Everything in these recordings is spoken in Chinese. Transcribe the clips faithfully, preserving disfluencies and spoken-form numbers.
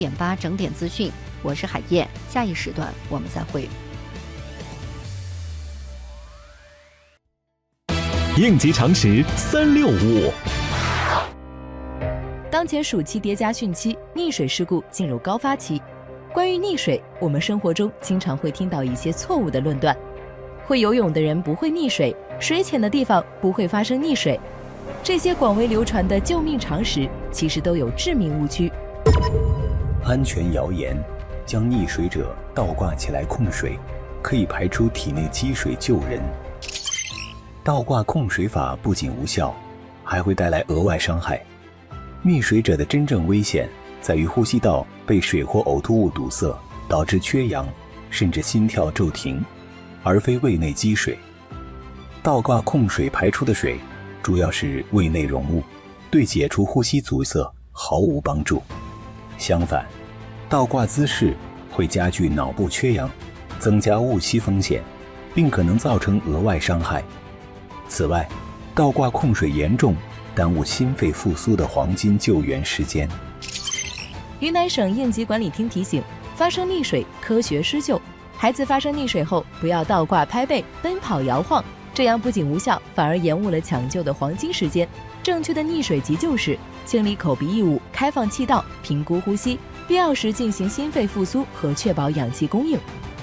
点八整点资讯，我是海燕，下一时段我们再会。 应急常识三六五。 当前暑期叠加汛期，溺水事故进入高发期。关于溺水，我们生活中经常会听到一些错误的论断：会游泳的人不会溺水，水浅的地方不会发生溺水。这些广为流传的救命常识，其实都有致命误区。 安全谣言：将溺水者倒挂起来控水，可以排出体内积水救人。倒挂控水法不仅无效，还会带来额外伤害。溺水者的真正危险在于呼吸道被水或呕吐物堵塞，导致缺氧，甚至心跳骤停，而非胃内积水。倒挂控水排出的水主要是胃内溶物，对解除呼吸阻塞毫无帮助。相反，倒挂姿势会加剧脑部缺氧，增加误吸风险，并可能造成额外伤害。此外，倒挂控水严重耽误心肺复苏的黄金救援时间。 云南省应急管理厅提醒：发生溺水科学施救，孩子发生溺水后不要倒挂拍背、奔跑摇晃，这样不仅无效，反而延误了抢救的黄金时间。正确的溺水急救是清理口鼻异物，开放气道，评估呼吸，必要时进行心肺复苏和确保氧气供应。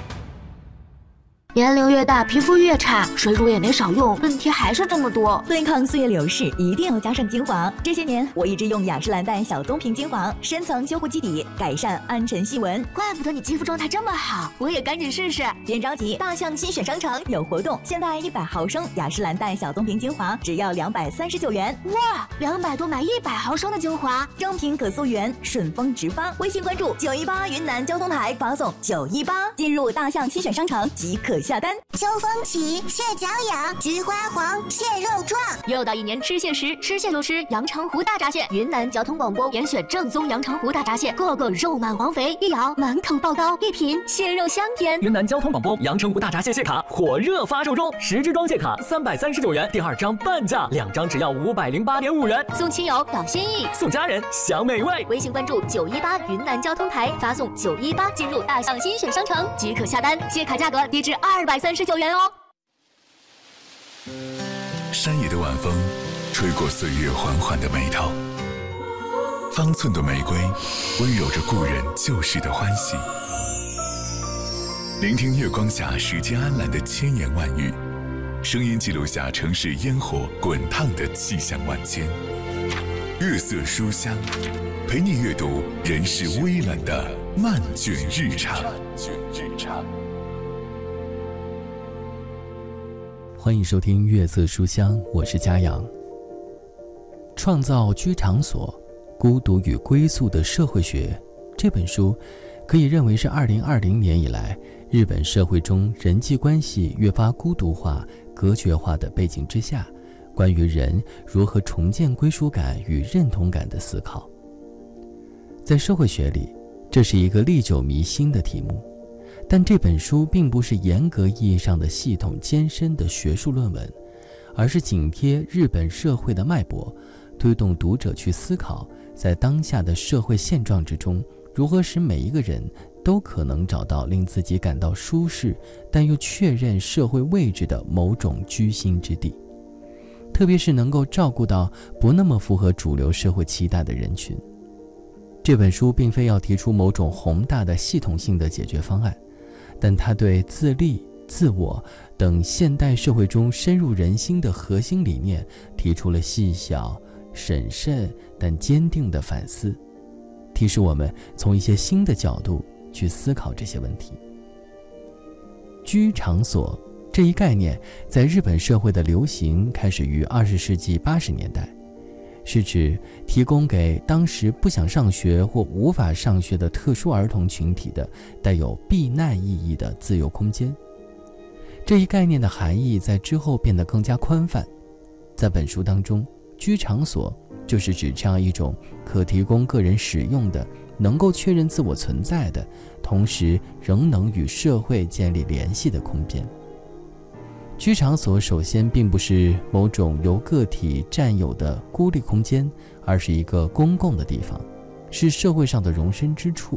年龄越大，皮肤越差，水乳也没少用，问题还是这么多。 对抗岁月流逝，一定要加上精华。这些年，我一直用雅诗兰黛小棕瓶精华，深层修护基底，改善暗沉细纹。 怪不得你肌肤状态这么好，我也赶紧试试。 别着急，大象新选商城有活动，现在一百毫升雅诗兰黛小棕瓶精华只要两百三十九元。 哇，两百多买一百毫升的精华， 正品可溯源，顺丰直发。微信关注九一八云南交通台，发送九一八，进入大象新选商城即可下单。 秋风起，蟹脚痒，菊花黄，蟹肉壮。 又到一年吃蟹时，吃蟹就吃阳澄湖大闸蟹。云南交通广播严选正宗阳澄湖大闸蟹，个个肉满黄肥，一咬满口爆膏，一品蟹肉香甜。 云南交通广播阳澄湖大闸蟹蟹卡火热发售中，十支装蟹卡三百三十九元，第二张半价，两张只要五百零八点五元。 送亲友表心意， 送家人享美味。 微信关注九一八云南交通台，发送九一八进入大象新选商城即可下单，蟹卡价格低至二百三十九元哦。 山野的晚风吹过岁月缓缓的眉头，方寸的玫瑰温柔着故人旧时的欢喜。聆听月光下时间安澜的千言万语，声音记录下城市烟火滚烫的气象万千。月色书香，陪你阅读人世微澜的漫卷日常。 欢迎收听月色书香，我是嘉阳。创造居场所：孤独与归宿的社会学这本书可以认为是二零二零年以来日本社会中人际关系越发孤独化、隔绝化的背景之下，关于人如何重建归属感与认同感的思考。在社会学里，这是一个历久弥新的题目，但这本书并不是严格意义上的系统艰深的学术论文，而是紧贴日本社会的脉搏，推动读者去思考，在当下的社会现状之中，如何使每一个人都可能找到令自己感到舒适，但又确认社会位置的某种居心之地，特别是能够照顾到不那么符合主流社会期待的人群。这本书并非要提出某种宏大的系统性的解决方案，但它对自立、自我等现代社会中深入人心的核心理念提出了细小、审慎但坚定的反思，提示我们从一些新的角度去思考这些问题。居场所这一概念在日本社会的流行开始于二十世纪八十年代，是指提供给当时不想上学或无法上学的特殊儿童群体的带有避难意义的自由空间。这一概念的含义在之后变得更加宽泛，在本书当中，居场所就是指这样一种可提供个人使用的、能够确认自我存在的，同时仍能与社会建立联系的空间。居场所首先并不是某种由个体占有的孤立空间，而是一个公共的地方， 是社会上的容身之处。